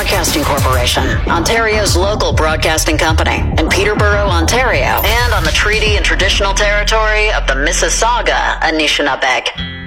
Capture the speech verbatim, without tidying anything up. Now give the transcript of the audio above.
Broadcasting Corporation, Ontario's local broadcasting company, in Peterborough, Ontario, and on the treaty and traditional territory of the Mississauga Anishinaabe.